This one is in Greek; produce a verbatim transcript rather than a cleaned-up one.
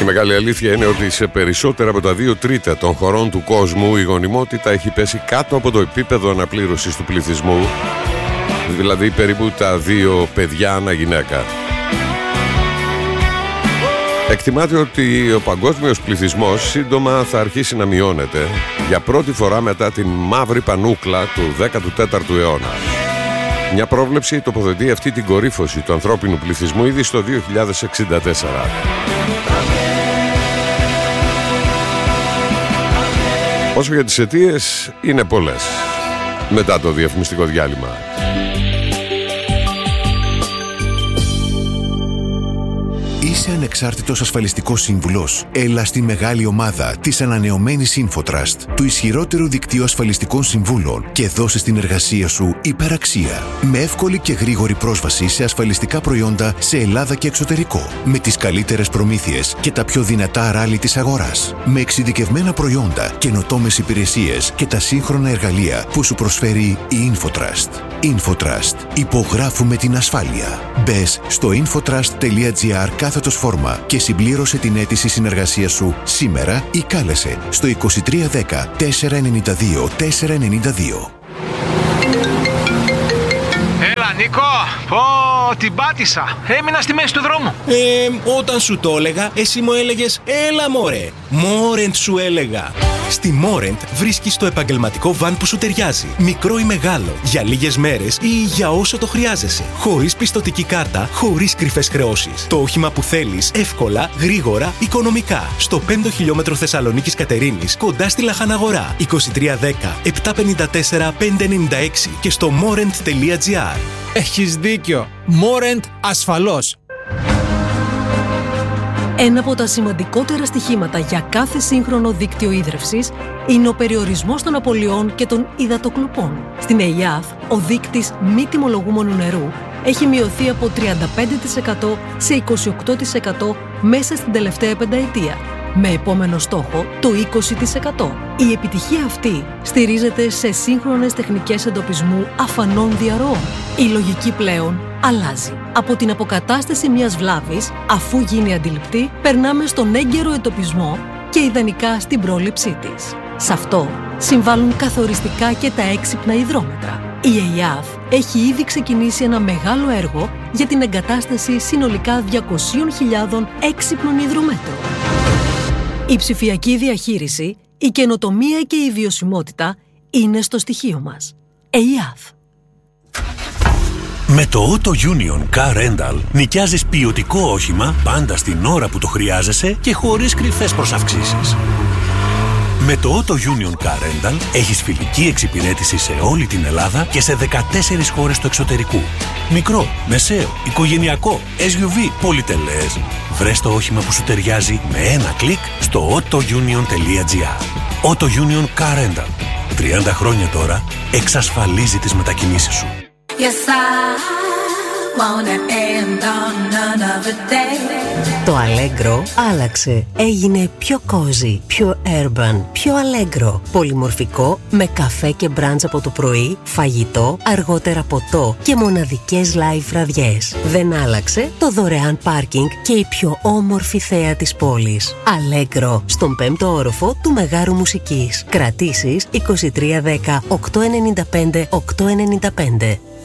μεγάλη αλήθεια είναι ότι σε περισσότερα από τα δύο τρίτα των χωρών του κόσμου η γονιμότητα έχει πέσει κάτω από το επίπεδο αναπλήρωσης του πληθυσμού, δηλαδή περίπου τα δύο παιδιά ανά γυναίκα. Εκτιμάται ότι ο παγκόσμιος πληθυσμός σύντομα θα αρχίσει να μειώνεται για πρώτη φορά μετά την μαύρη πανούκλα του δέκατου τέταρτου αιώνα. Μια πρόβλεψη τοποθετεί αυτή την κορύφωση του ανθρώπινου πληθυσμού ήδη στο δύο χιλιάδες εξήντα τέσσερα. Όσο για τις αιτίες, είναι πολλές. Μετά το διαφημιστικό διάλειμμα. Είσαι ανεξάρτητος ασφαλιστικός σύμβουλος? Έλα στη μεγάλη ομάδα της ανανεωμένης InfoTrust, του ισχυρότερου δικτύου ασφαλιστικών συμβούλων, και δώσε στην εργασία σου υπεραξία. Με εύκολη και γρήγορη πρόσβαση σε ασφαλιστικά προϊόντα σε Ελλάδα και εξωτερικό. Με τις καλύτερες προμήθειες και τα πιο δυνατά ράλι της αγοράς. Με εξειδικευμένα προϊόντα, καινοτόμες υπηρεσίες και τα σύγχρονα εργαλεία που σου προσφέρει η InfoTrust. InfoTrust. Υπογράφουμε την ασφάλεια. Μπες στο infotrust.gr κάθετος φόρμα και συμπλήρωσε την αίτηση συνεργασίας σου σήμερα ή κάλεσε στο είκοσι τρία δέκα τετρακόσια ενενήντα δύο τετρακόσια ενενήντα δύο. Έλα Νίκο, πω την πάτησα, έμεινα στη μέση του δρόμου. Ε, όταν σου το έλεγα, εσύ μου έλεγες έλα μωρέ. Μόρεντ σου έλεγα. Στη Μόρεντ βρίσκεις το επαγγελματικό βαν που σου ταιριάζει. Μικρό ή μεγάλο, για λίγες μέρες ή για όσο το χρειάζεσαι. Χωρίς πιστωτική κάρτα, χωρίς κρυφές χρεώσεις. Το όχημα που θέλεις, εύκολα, γρήγορα, οικονομικά. Στο πέμπτο χιλιόμετρο Θεσσαλονίκης Κατερίνης, κοντά στη Λαχαναγορά. είκοσι τρία δέκα επτακόσια πενήντα τέσσερα πεντακόσια ενενήντα έξι και στο μόρεντ τελεία τζι άρ. Έχεις δίκιο. Μόρεντ ασφαλώς. Ένα από τα σημαντικότερα στοιχήματα για κάθε σύγχρονο δίκτυο ίδρευσης είναι ο περιορισμός των απολειών και των υδατοκλοπών. Στην ΕΙΑΘ, ο δείκτης μη τιμολογούμενου νερού έχει μειωθεί από τριάντα πέντε τοις εκατό σε είκοσι οκτώ τοις εκατό μέσα στην τελευταία πενταετία, με επόμενο στόχο το είκοσι τοις εκατό. Η επιτυχία αυτή στηρίζεται σε σύγχρονες τεχνικές εντοπισμού αφανών διαρροών. Η λογική πλέον αλλάζει. Από την αποκατάσταση μιας βλάβης, αφού γίνει αντιληπτή, περνάμε στον έγκαιρο εντοπισμό και ιδανικά στην πρόληψή της. Σε αυτό συμβάλλουν καθοριστικά και τα έξυπνα υδρόμετρα. Η ΕΙΑΘ έχει ήδη ξεκινήσει ένα μεγάλο έργο για την εγκατάσταση συνολικά διακόσιες χιλιάδες έξυπνων υδρομέτρων. Η ψηφιακή διαχείριση, η καινοτομία και η βιωσιμότητα είναι στο στοιχείο μας. ΕΙΑΘ. Με το Auto Union Car Rental νοικιάζεις ποιοτικό όχημα πάντα στην ώρα που το χρειάζεσαι και χωρίς κρυφές προσαυξήσεις. Με το Auto Union Car Rental έχεις φιλική εξυπηρέτηση σε όλη την Ελλάδα και σε δεκατέσσερις χώρες του εξωτερικού. Μικρό, μεσαίο, οικογενειακό, ες γιου βι, πολυτελές. Βρες το όχημα που σου ταιριάζει με ένα κλικ στο autounion τελεία τζι άρ. Auto Union Car Rental. τριάντα χρόνια τώρα εξασφαλίζει τις μετακινήσεις σου. Yes, I wanna end on another day. Το Allegro άλλαξε. Έγινε πιο cozy, πιο urban, πιο Allegro. Πολυμορφικό, με καφέ και μπραντς από το πρωί, φαγητό, αργότερα ποτό και μοναδικές live βραδιές. Δεν άλλαξε το δωρεάν πάρκινγκ και η πιο όμορφη θέα της πόλης. Allegro, στον πέμπτο όροφο του Μεγάρου Μουσικής. Κρατήσεις είκοσι τρία δέκα οκτακόσια ενενήντα πέντε οκτακόσια ενενήντα πέντε.